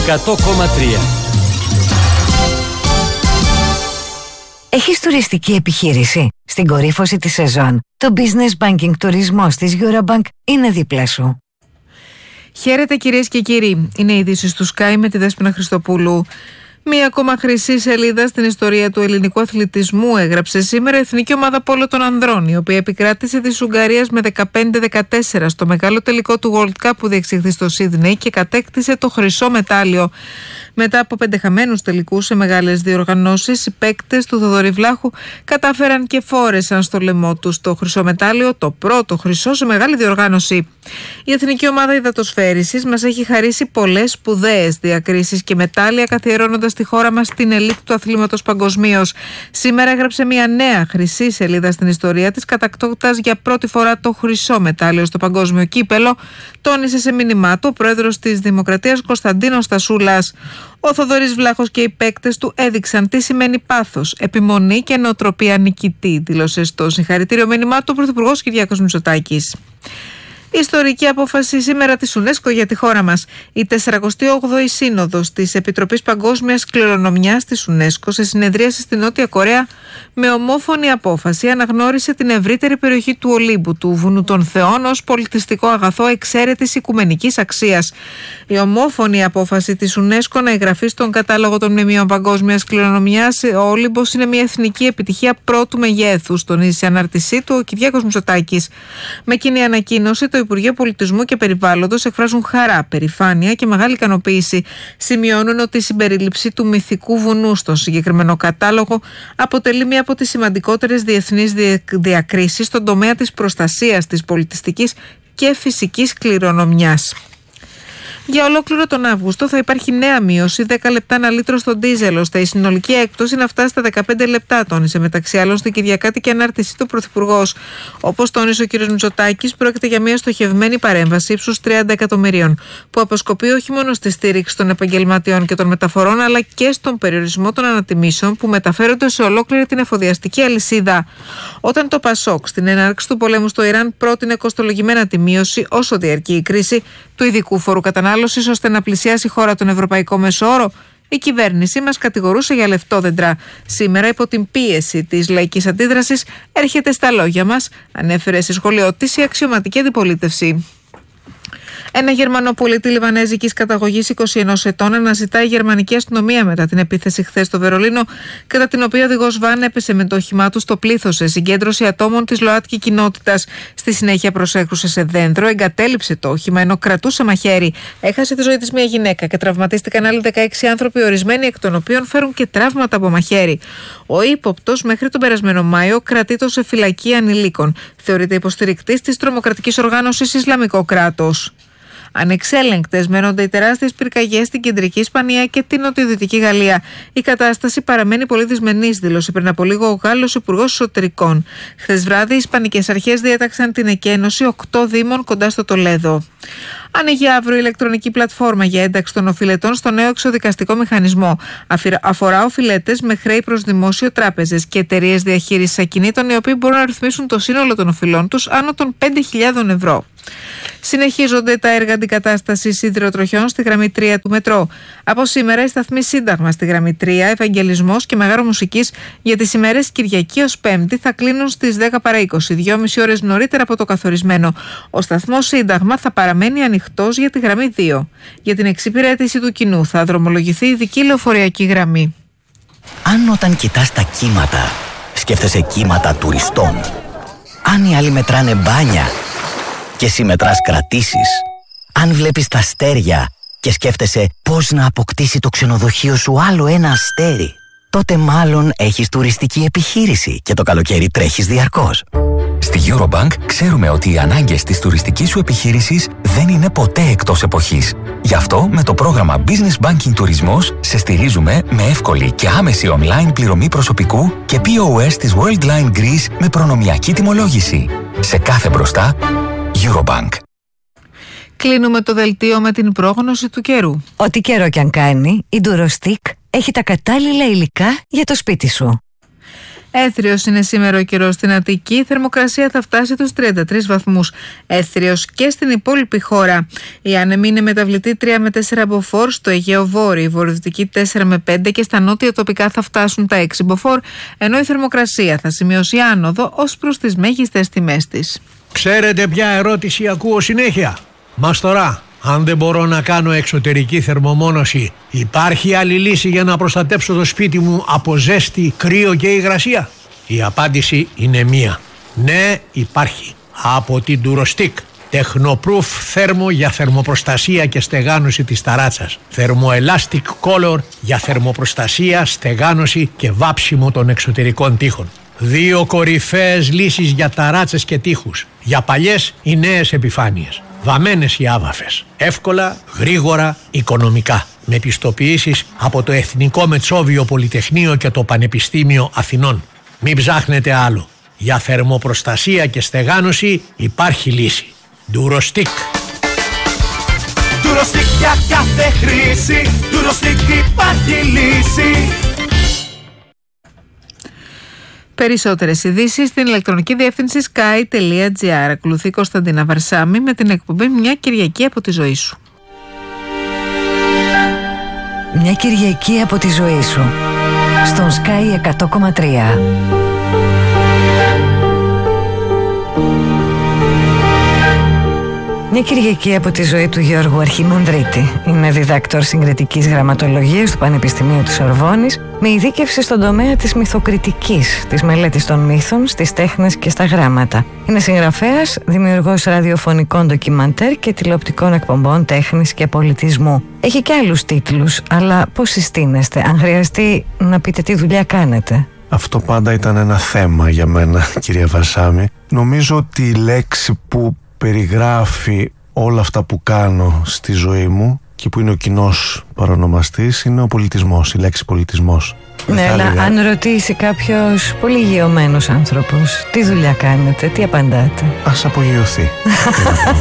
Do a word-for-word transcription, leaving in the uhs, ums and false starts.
εκατό κόμμα τρία. Έχεις τουριστική επιχείρηση? Στην κορύφωση της σεζόν, το Business Banking τουρισμός της Eurobank είναι δίπλα σου. Χαίρετε κυρίες και κύριοι, είναι οι ειδήσεις του Sky με τη Δέσποινα Χριστοπούλου. Μία ακόμα χρυσή σελίδα στην ιστορία του ελληνικού αθλητισμού έγραψε σήμερα η Εθνική Ομάδα Πόλο των Ανδρών, η οποία επικράτησε της Ουγγαρίας με δεκαπέντε δεκατέσσερα στο μεγάλο τελικό του World Cup που διεξήχθη στο Σίδνεϊ και κατέκτησε το χρυσό μετάλλιο. Μετά από πέντε χαμένους τελικούς σε μεγάλες διοργανώσεις, οι παίκτες του Θοδωρή Βλάχου κατάφεραν και φόρεσαν στο λαιμό τους το χρυσό μετάλλιο, το πρώτο χρυσό σε μεγάλη διοργάνωση. Η Εθνική Ομάδα Υδατοσφαίρισης μας έχει χαρίσει πολλές σπουδαίες διακρίσεις και μετάλλια, καθιερώνοντας τη χώρα μας στην ελίτ του αθλήματος παγκοσμίως. Σήμερα έγραψε μια νέα χρυσή σελίδα στην ιστορία της, κατακτώντας για πρώτη φορά το χρυσό μετάλλιο στο παγκόσμιο κύπελο, τόνισε σε μήνυμά του ο πρόεδρος της Δημοκρατίας Κωνσταντίνος Στασούλας. Ο Θοδωρής Βλάχος και οι παίκτες του έδειξαν τι σημαίνει πάθος, επιμονή και νοοτροπία νικητή, δήλωσε στο συγχαρητήριο μήνυμά του ο Πρωθυπουργός Κυριάκος Μητσοτάκης. Ιστορική απόφαση σήμερα της UNESCO για τη χώρα μας. Η τεσσαρακοστή όγδοη Σύνοδος της Επιτροπής Παγκόσμιας Κληρονομιάς της UNESCO, σε συνεδρίαση στη Νότια Κορέα, με ομόφωνη απόφαση αναγνώρισε την ευρύτερη περιοχή του Ολύμπου, του Βουνού των Θεών, ως πολιτιστικό αγαθό εξαίρετης οικουμενικής αξίας. Η ομόφωνη απόφαση της UNESCO να εγγραφεί στον κατάλογο των μνημείων παγκόσμιας κληρονομιάς, ο Όλυμπος είναι μια εθνική επιτυχία πρώτου μεγέθους, τονίζει σε ανάρτησή του ο Κυριάκος Μητσοτάκης. Με κοινή ανακοίνωση, το Υπουργείο Πολιτισμού και Περιβάλλοντος εκφράζουν χαρά, περηφάνεια και μεγάλη ικανοποίηση. Σημειώνουν ότι η συμπερίληψη του μυθικού βουνού στον συγκεκριμένο κατάλογο αποτελεί μία από τις σημαντικότερες διεθνείς διακρίσεις στον τομέα της προστασίας της πολιτιστικής και φυσικής κληρονομιάς. Για ολόκληρο τον Αύγουστο θα υπάρχει νέα μείωση δέκα λεπτά ένα λίτρο στο ντίζελ, ώστε η συνολική έκπτωση να φτάσει στα δεκαπέντε λεπτά, τόνισε μεταξύ άλλων στην Κυριακάτικη ανάρτησή του Πρωθυπουργός. Όπως τόνισε ο κ. Μητσοτάκης, πρόκειται για μια στοχευμένη παρέμβαση ύψους τριάντα εκατομμυρίων, που αποσκοπεί όχι μόνο στη στήριξη των επαγγελματιών και των μεταφορών, αλλά και στον περιορισμό των ανατιμήσεων που μεταφέρονται σε ολόκληρη την εφοδιαστική αλυσίδα. Όταν το Πασόκ στην έναρξη του πολέμου στο Ιράν πρότεινε κοστολογημένα τη μείωση όσο διαρκεί η κρίση του ειδικού φόρου κατανάλωσης, ώστε να πλησιάσει η χώρα τον ευρωπαϊκό μεσόωρο, η κυβέρνησή μας κατηγορούσε για λεφτόδεντρα. Σήμερα, υπό την πίεση της λαϊκής αντίδρασης, έρχεται στα λόγια μας, ανέφερε στη σχολείο της η αξιωματική αντιπολίτευση. Ένα Γερμανό πολίτη λιβανέζικης καταγωγής είκοσι ενός ετών αναζητά η γερμανική αστυνομία μετά την επίθεση χθες στο Βερολίνο, κατά την οποία ο οδηγός βαν έπεσε με το όχημά του στο πλήθος σε συγκέντρωση ατόμων της ΛΟΑΤΚΙ κοινότητας. Στη συνέχεια προσέκρουσε σε δέντρο, εγκατέλειψε το όχημα ενώ κρατούσε μαχαίρι. Έχασε τη ζωή της μια γυναίκα και τραυματίστηκαν άλλοι δεκαέξι άνθρωποι, ορισμένοι εκ των οποίων φέρουν και τραύματα από μαχαίρι. Ο ύποπτος μέχρι τον περασμένο Μάιο κρατείτο σε φυλακή ανηλίκων. Θεωρείται υποστηρικτής της τρομοκρατικής οργάνωσης Ισλαμικό κράτος. Ανεξέλεγκτες μένονται οι τεράστιες πυρκαγιές στην κεντρική Ισπανία και την νοτιοδυτική Γαλλία. Η κατάσταση παραμένει πολύ δυσμενής, δήλωσε πριν από λίγο ο Γάλλος Υπουργός Εσωτερικών. Χθες βράδυ, οι Ισπανικές αρχές διέταξαν την εκένωση οκτώ δήμων κοντά στο Τολέδο. Ανοίγει αύριο η ηλεκτρονική πλατφόρμα για ένταξη των οφειλετών στο νέο εξοδικαστικό μηχανισμό. Αφορά οφειλέτες με χρέη προς δημόσιο, τράπεζες και εταιρείες διαχείρισης ακινήτων, οι οποίοι μπορούν να ρυθμίσουν το σύνολο των οφειλών τους άνω των πέντε χιλιάδες ευρώ. Συνεχίζονται τα έργα αντικατάστασης σιδηροτροχιών στη γραμμή τρία του μετρό. Από σήμερα, η σταθμή Σύνταγμα στη γραμμή τρία, Ευαγγελισμός και Μεγάρο Μουσικής για τις ημέρες Κυριακή ως Πέμπτη θα κλείνουν στις δέκα παρά είκοσι, δυόμιση ώρες νωρίτερα από το καθορισμένο. Ο σταθμός Σύνταγμα θα παραμένει ανοιχτός για τη γραμμή δύο. Για την εξυπηρέτηση του κοινού θα δρομολογηθεί ειδική λεωφορειακή γραμμή. Αν όταν κοιτάς τα κύματα, σκέφτεσαι κύματα τουριστών. Αν οι άλλοι μετράνε μπάνια και εσύ μετράς κρατήσεις. Αν βλέπεις τα αστέρια και σκέφτεσαι πώς να αποκτήσει το ξενοδοχείο σου άλλο ένα αστέρι, τότε μάλλον έχεις τουριστική επιχείρηση και το καλοκαίρι τρέχεις διαρκώς. Στη Eurobank ξέρουμε ότι οι ανάγκες της τουριστικής σου επιχείρησης δεν είναι ποτέ εκτός εποχής. Γι' αυτό με το πρόγραμμα Business Banking Τουρισμός σε στηρίζουμε με εύκολη και άμεση online πληρωμή προσωπικού και πι ο ες της Worldline Greece με προνομιακή τιμολόγηση. Σε κάθε μπροστά, Eurobank. Κλείνουμε το δελτίο με την πρόγνωση του καιρού. Ό,τι καιρό κι αν κάνει, η Durostick έχει τα κατάλληλα υλικά για το σπίτι σου. Έθριος είναι σήμερα ο καιρός στην Αττική. Η θερμοκρασία θα φτάσει τους τριάντα τρεις βαθμούς. Έθριος και στην υπόλοιπη χώρα. Η άνεμη είναι μεταβλητή τρία με τέσσερα μποφόρ, στο Αιγαίο Βόρειο, η βορειοδυτική τέσσερα με πέντε και στα νότια τοπικά θα φτάσουν τα έξι μποφόρ, ενώ η θερμοκρασία θα σημειώσει άνοδο ως προς τις μέγιστες τιμές της. Ξέρετε ποια ερώτηση ακούω συνέχεια? Μας τώρα, αν δεν μπορώ να κάνω εξωτερική θερμομόνωση, υπάρχει άλλη λύση για να προστατέψω το σπίτι μου από ζέστη, κρύο και υγρασία? Η απάντηση είναι μία. Ναι, υπάρχει. Από την Durostick. Technoproof θέρμο για θερμοπροστασία και στεγάνωση της ταράτσας. Thermoelastic Color για θερμοπροστασία, στεγάνωση και βάψιμο των εξωτερικών τοίχων. Δύο κορυφαίες λύσεις για ταράτσες και τοίχους. Για παλιές ή νέες επιφάνειες. Βαμμένες οι άβαφες. Εύκολα, γρήγορα, οικονομικά. Με πιστοποιήσεις από το Εθνικό Μετσόβιο Πολυτεχνείο και το Πανεπιστήμιο Αθηνών. Μην ψάχνετε άλλο. Για θερμοπροστασία και στεγάνωση υπάρχει λύση. Durostick. Durostick για κάθε χρήση. Durostick υπάρχει λύση. Περισσότερες ειδήσεις στην ηλεκτρονική διεύθυνση sky τελεία gr. Ακολουθεί Κωνσταντίνα Βαρσάμι με την εκπομπή «Μια Κυριακή από τη ζωή σου». Μια Κυριακή από τη ζωή σου. Στον Sky εκατό κόμμα τρία. Μια Κυριακή από τη ζωή του Γιώργου Αρχιμανδρίτη. Είναι διδάκτορ συγκριτικής γραμματολογίας του Πανεπιστημίου της Σορβόνης, με ειδίκευση στον τομέα της μυθοκριτικής, της μελέτης των μύθων, στις τέχνες και στα γράμματα. Είναι συγγραφέας, δημιουργός ραδιοφωνικών ντοκιμαντέρ και τηλεοπτικών εκπομπών τέχνης και πολιτισμού. Έχει και άλλους τίτλους, αλλά πώς συστήνεστε, αν χρειαστεί να πείτε τι δουλειά κάνετε? Αυτό πάντα ήταν ένα θέμα για μένα, κυρία Βαρσάμι. Νομίζω ότι η λέξη που περιγράφει όλα αυτά που κάνω στη ζωή μου και που είναι ο κοινός παρονομαστής είναι ο πολιτισμός, η λέξη πολιτισμός. Ναι, αλλά έλεγα... αν ρωτήσει κάποιος πολύ γεωμένος άνθρωπος τι δουλειά κάνετε, τι απαντάτε? Ας απογειωθεί.